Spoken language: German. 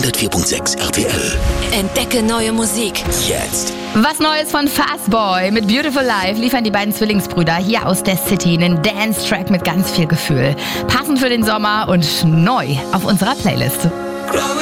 104.6 RTL. Entdecke neue Musik. Jetzt. Was Neues von Fastboy mit Beautiful Life liefern die beiden Zwillingsbrüder hier aus der City einen Dance-Track mit ganz viel Gefühl. Passend für den Sommer und neu auf unserer Playlist.